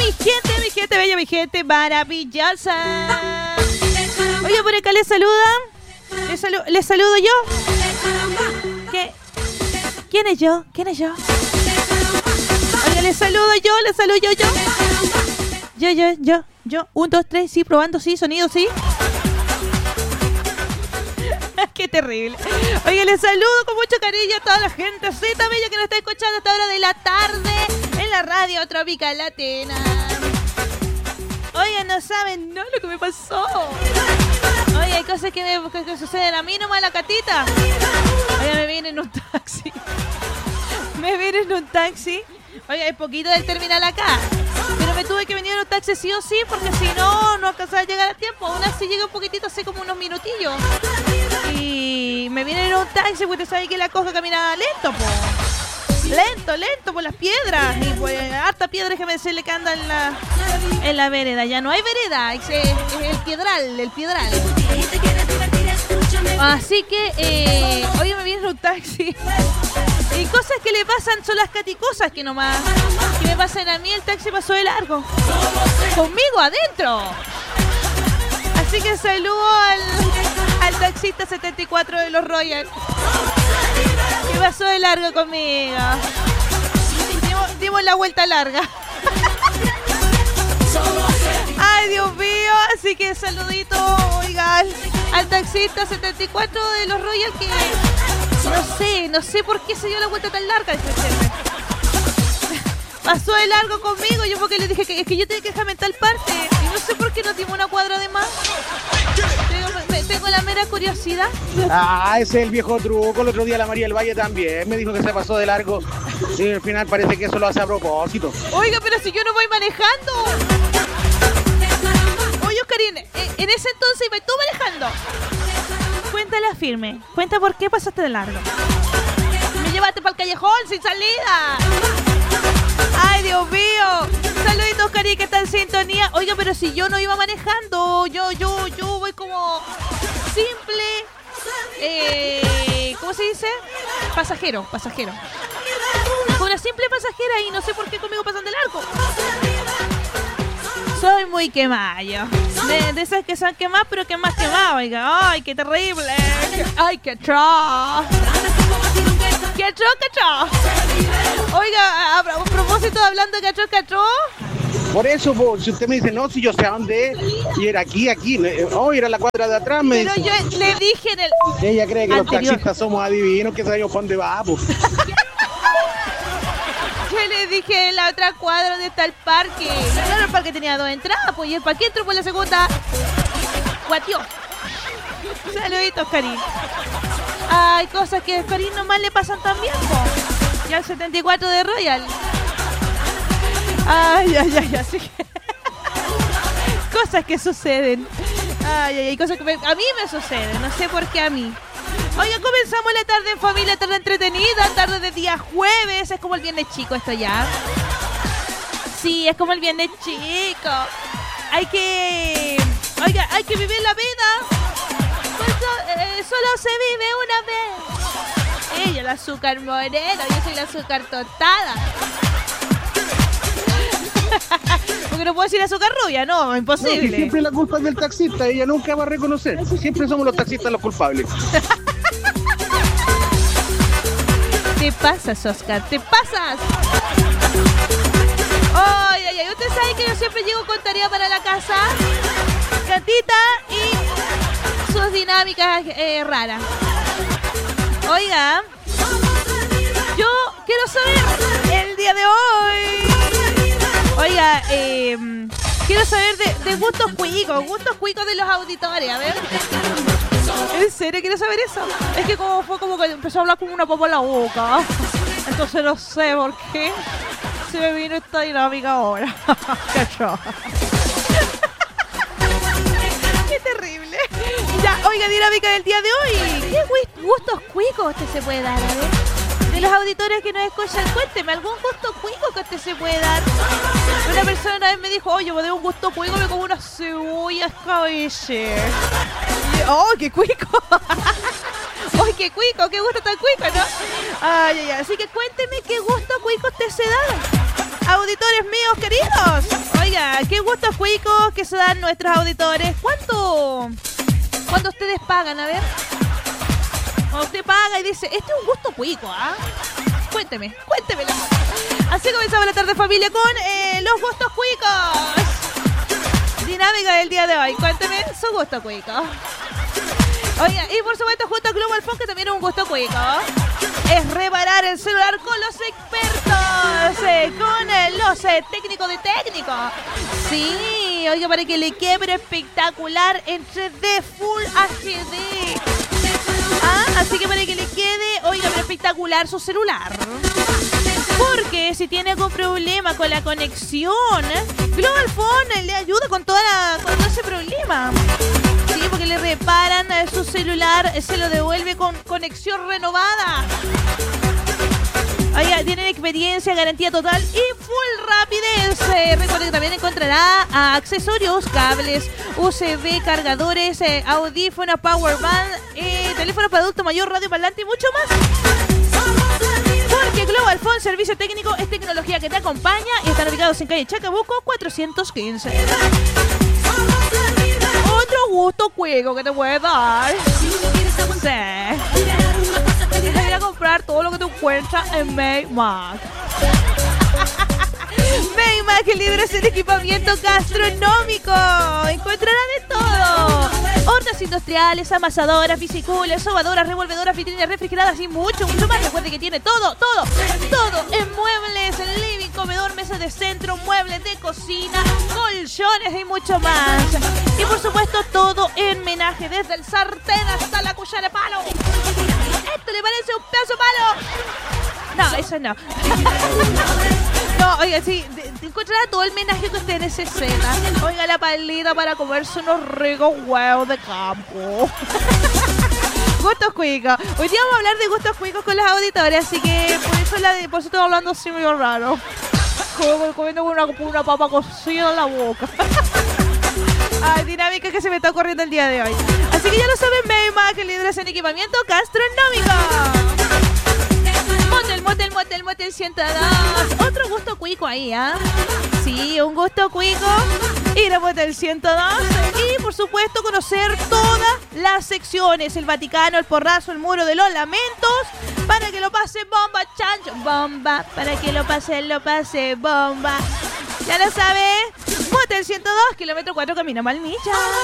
Mi gente bella, mi gente maravillosa. Oye, por acá les saludan. Les saludo yo. ¿Quién es yo? Oye, les saludo yo. Yo. 1, 2, 3, sí, probando, sí, sonido, sí. Qué terrible. Oye, les saludo con mucho cariño a toda la gente bella que nos está escuchando a esta hora de la tarde en la radio Tropical Latina. Oye, no saben, no, lo que me pasó. Oye, hay cosas que suceden a mí nomás, la Catita. Oye, me vine en un taxi. Oye, es poquito del terminal acá. Pero me tuve que venir en un taxi sí o sí, porque si no alcanzaba a llegar a tiempo. Aún así llegué un poquitito, así como unos minutillos. Y me vine en un taxi, porque te sabes que la cosa caminaba lento, po. Lento, por las piedras. Y pues harta piedra se le anda en la vereda. Ya no hay vereda, es el piedral. Así que, oye, me vine en un taxi. Y cosas que le pasan son las caticosas que nomás. Que me pasan a mí, el taxi pasó de largo. Conmigo adentro. Así que saludo al taxista 74 de los Royal. Que pasó de largo conmigo. Dimos la vuelta larga. Ay, Dios mío. Así que saludito, oiga, al taxista 74 de los Royal que... No sé por qué se dio la vuelta tan larga. Pasó de largo conmigo. Yo porque le dije que es que yo tenía que dejarme en tal parte. Y no sé por qué nos dimos una cuadra de más. Tengo la mera curiosidad. Ese es el viejo truco. El otro día la María del Valle también me dijo que se pasó de largo. Y al final parece que eso lo hace a propósito. Oiga, pero si yo no voy manejando. Oye, Oscarín, en ese entonces ibas tú manejando. Cuéntala firme. Cuenta por qué pasaste de largo. Me llevaste para el callejón sin salida. Ay, Dios mío. Saluditos, Cari, que está en sintonía. Oiga, pero si yo no iba manejando, yo voy como simple. ¿Cómo se dice? Pasajero. Como una simple pasajera y no sé por qué conmigo pasan de largo. Soy muy quemayo. De esas que son quemadas, pero que más quemadas, oiga. Ay, qué terrible. Ay, qué tro. Oiga, a propósito, hablando de cachó. Por eso, si usted me dice, no, si yo sé a dónde es, y era aquí, era la cuadra de atrás, me pero dice. Yo le dije en el... Ella cree que anterior. Los taxistas somos adivinos, que sabemos para dónde va, pues. Yo le dije en la otra cuadra donde está el parque. Claro, el parque tenía 2 entradas, pues, y el parque entró por la segunda. Guatió. Saluditos, Karim. Hay cosas que a Karim nomás le pasan también, po. Y al 74 de Royal. Ay, así que... cosas que suceden. Ay, cosas que a mí me suceden, no sé por qué a mí. Oiga, comenzamos la tarde en familia, tarde entretenida, tarde de día jueves. Es como el viernes chico esto ya. Sí, es como el viernes chico. Hay que vivir la vida. Solo se vive una vez. Ella, el azúcar moreno, yo soy la azúcar tostada. Porque no puedo decir azúcar rubia, no, imposible. No, siempre la culpa es del taxista, ella nunca va a reconocer. Siempre somos los taxistas los culpables. Te pasas, Oscar, te pasas. Ay, usted sabe que yo siempre llego con tarea para la casa. Gatita y sus dinámicas raras. Oiga, yo quiero saber el día de hoy. Oiga, quiero saber de gustos cuicos de los auditores, a ver. ¿En serio quiero saber eso? Es que fue como que empezó a hablar con una papa en la boca. Entonces no sé por qué se me vino esta dinámica ahora. Qué terrible. Ya, oiga, dinámica del día de hoy. ¿Qué gustos cuicos usted se puede dar, a ver? De los auditores que nos escuchan, cuénteme, ¿algún gusto cuico que usted se puede dar? Una persona una vez me dijo, oye, yo de un gusto cuico me como unas cebollas cabelleras. ¡Oh, qué cuico! ¡Oh, qué cuico! ¡Qué gusto tan cuico!, ¿no? Así que cuénteme qué gusto cuico usted se da. Auditores míos queridos. ¿Qué gustos cuicos que se dan nuestros auditores? ¿Cuánto ustedes pagan? A ver. Cuando usted paga y dice, este es un gusto cuico, ¿ah? Cuéntemelo. Así comenzamos la tarde, familia, con los gustos cuicos. Dinámica del día de hoy. Cuénteme su gusto cuico. Oiga, y por supuesto, junto a Global Phone, que también es un gusto cuico, es reparar el celular con los expertos, con los técnicos de técnicos. Sí, oiga, para que le quede pero espectacular en 3D Full HD. Así que para que le quede, oiga, pero espectacular su celular. Porque si tiene algún problema con la conexión, Global Phone le ayuda con todo ese problema. Sí, porque le reparan su celular, se lo devuelve con conexión renovada. Oiga, tienen experiencia, garantía total y full rapidez. Recuerden que también encontrará accesorios, cables, USB, cargadores, audífonos, power band, teléfonos para adulto mayor, radio parlante y mucho más. Porque Global Phone Servicio Técnico es tecnología que te acompaña y están ubicados en calle Chacabuco 415. Otro gusto juego que te puede dar. Sí. Ir a comprar todo lo que te encuentras en Maymac. Maymac, el líder en equipamiento gastronómico. Encontrará de todo. Hornas industriales, amasadoras, bicicletas, sobadoras, revolvedoras, vitrinas refrigeradas y mucho más. Recuerde que tiene todo en muebles, living, comedor, mesas de centro, muebles de cocina, colchones y mucho más. Y por supuesto todo en menaje, desde el sartén hasta la cuchara de palo. ¿Esto le parece un pedazo de palo? No, eso no. No, oiga, sí, encontrará todo el menaje que usted necesita. Oiga, la palita para comerse unos ricos huevos de campo. Gustos cuicos. Hoy día vamos a hablar de gustos cuicos con los auditores, así que por eso estoy hablando así medio raro. Como comiendo una papa cocida en la boca. Ay, dinámica que se me está ocurriendo el día de hoy. Así que ya lo saben, Maymac, el líder en equipamiento gastronómico. Motel 102. Otro gusto cuico ahí, ¿ah? Sí, un gusto cuico. Ir a Motel 102. Y, por supuesto, conocer todas las secciones. El Vaticano, el Porrazo, el Muro de los Lamentos. Para que lo pase bomba, chancho. Bomba. Para que lo pase bomba. Ya lo sabe. Motel 102, kilómetro 4, camino Malmilla.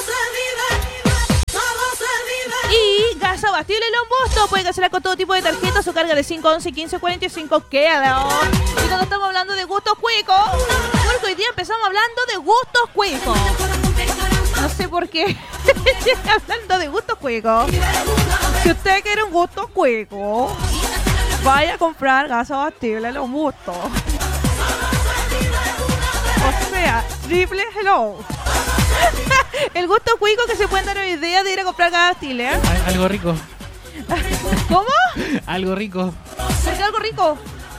Y gas abastible Lombusto. Puede cancelar con todo tipo de tarjetas o carga de 5, 11, 15, 45. Queda. Y cuando estamos hablando de gustos cuicos, porque hoy día empezamos hablando de gustos cuicos. No sé por qué. Hablando de gustos cuicos. Si usted quiere un gusto cuico, vaya a comprar gas abastible Lombusto. O sea, triple hello. El gusto cuico que se pueden dar hoy día de ir a comprar gas abastible. Algo rico. ¿Cómo? Algo rico. ¿Por qué algo rico?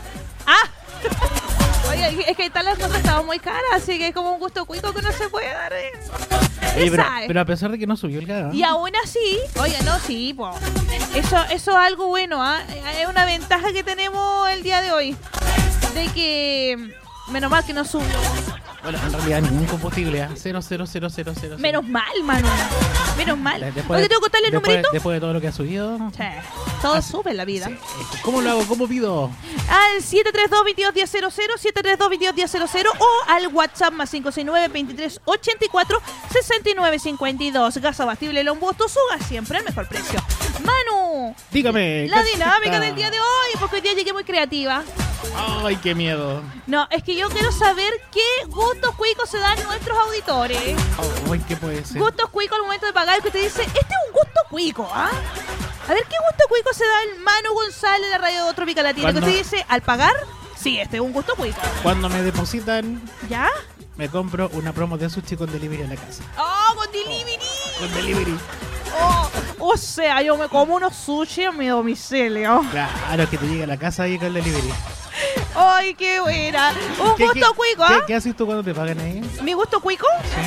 Oye, es que tal las cosas estaban muy caras, así que es como un gusto cuico que no se puede dar. Pero a pesar de que no subió el gas. Y aún así, oye, no, sí, po. Eso es algo bueno, ¿ah? Es una ventaja que tenemos el día de hoy. De que, menos mal que no subió. Bueno, en realidad ningún combustible, 0. Menos mal, mano. Menos mal. Oye, tengo que contarle el numerito. Después de todo lo que ha subido. Sí, todo sube en la vida. Sí. ¿Cómo lo hago? ¿Cómo pido? Al 732-221000, 732-221000 o al WhatsApp más 569-2384-6952. Gas abastible Lombusto, su gas siempre al mejor precio. Manu, dígame. La dinámica del día de hoy, porque hoy día llegué muy creativa. Ay, qué miedo. No, es que yo quiero saber qué gustos cuicos se dan nuestros auditores. Ay, ¿qué puede ser? Gustos cuicos al momento de pagar, que te dice, este es un gusto cuico, ¿ah? A ver, ¿qué gusto cuico se da el Manu González de la radio Tropical Latina? Que te dice, al pagar, sí, este es un gusto cuico. Cuando me depositan, ¿ya? Me compro una promo de sushi con delivery en la casa. ¡Oh, con delivery! Con delivery. O sea, yo me como unos sushi en mi domicilio. Claro, que te llegue a la casa y con el delivery. ¡Ay, qué buena! Un gusto cuico, ¿ah? ¿Qué haces tú cuando te pagan ahí? ¿Mi gusto cuico? Sí.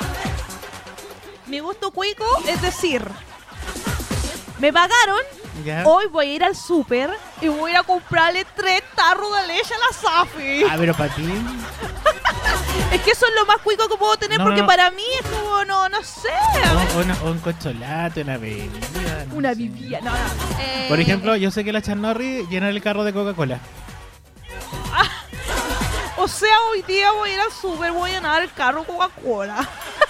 Mi gusto cuico es decir, me pagaron, ¿ya? Hoy voy a ir al súper y voy a ir a comprarle 3 tarros de leche a la Safi. Pero para ti. Es Es que eso es lo más cuico que puedo tener, No, porque no. para mí es como, no sé. O un cocholate, una bebida. no Una sé. vivía, no. Por ejemplo, yo sé que la Chanorri llena el carro de Coca-Cola. O sea, hoy día voy a ir al súper, voy a llenar el carro Coca-Cola.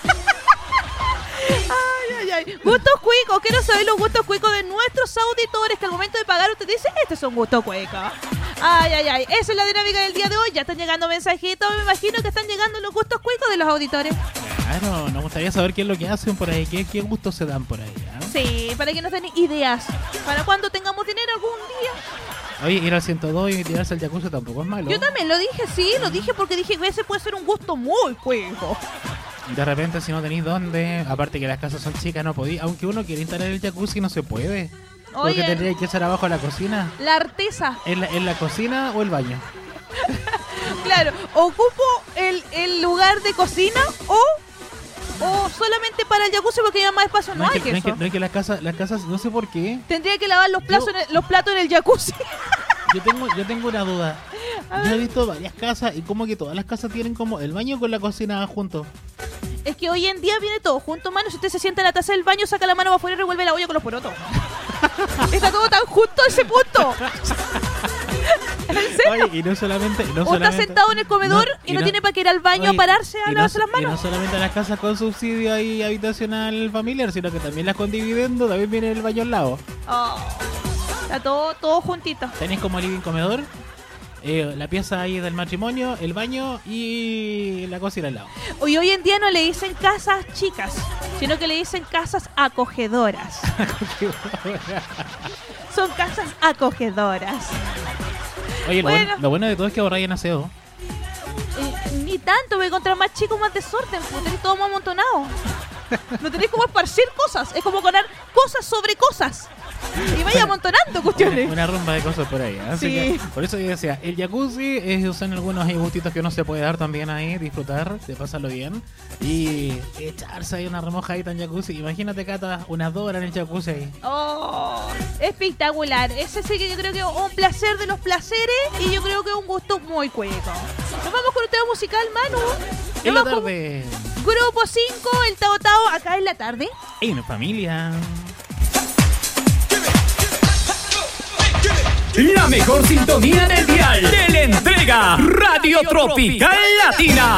Ay. Gustos cuicos. Quiero saber los gustos cuicos de nuestros auditores, que al momento de pagar usted dice, este es un gusto cuico. Ay. Esa es la dinámica del día de hoy. Ya están llegando mensajitos. Me imagino que están llegando los gustos cuicos de los auditores. Claro, nos gustaría saber qué es lo que hacen por ahí, qué gustos se dan por ahí. Sí, para que nos den ideas. Para cuando tengamos dinero algún día. Oye, ir al 102 y tirarse al jacuzzi tampoco es malo. Yo también lo dije, sí, lo dije porque dije que ese puede ser un gusto muy cuico. De repente, si no tenéis dónde, aparte que las casas son chicas, no podéis. Aunque uno quiera instalar el jacuzzi, no se puede. Porque Oye. tendría que ser abajo de la cocina. La artesa. ¿En la cocina o el baño? Claro, ocupo el lugar de cocina o solamente para el jacuzzi porque ya más espacio no hay que eso. No es que las casas, no sé por qué. Tendría que lavar los platos en el jacuzzi. Yo tengo una duda. Yo he visto varias casas y como que todas las casas tienen como el baño con la cocina juntos. Es que hoy en día viene todo junto, mano. Si usted se sienta en la taza del baño, saca la mano para afuera y revuelve la olla con los porotos. Está todo tan justo a ese punto. ¿En serio? Oye, y no solamente... O está sentado en el comedor y no tiene para que ir al baño a pararse a lavarse las Y manos. no solamente las casas con subsidio ahí habitacional familiar, sino que también las con dividendo, también viene el baño al lado. Oh, está todo juntito. Tenéis como living comedor, la pieza ahí del matrimonio, el baño y la cocina al lado. Hoy en día no le dicen casas chicas, sino que le dicen casas acogedoras. Son casas acogedoras. Oye, Bueno. lo bueno de todo es que ahorráis en aseo. Ni tanto, voy a encontrar más chico, más desorden, porque tenéis todo más amontonado. No tenéis como esparcir cosas, es como poner cosas sobre cosas. Y vaya amontonando cuestiones. Una rumba de cosas por ahí. Así Sí. que, por eso yo decía, el jacuzzi son algunos ahí gustitos que uno se puede dar también ahí, disfrutar, de pasarlo bien. Y echarse ahí una remojadita en jacuzzi. Imagínate, Cata, unas 2 horas en el jacuzzi ahí. Oh, espectacular. Ese sí que yo creo que es un placer de los placeres y yo creo que es un gusto muy cueco. Nos vamos con un tema musical, Manu. En la Nos vamos tarde, con Grupo 5, el Tao Tao, acá en la tarde. en familia. La mejor sintonía del dial. Te la entrega Radio Tropical Latina.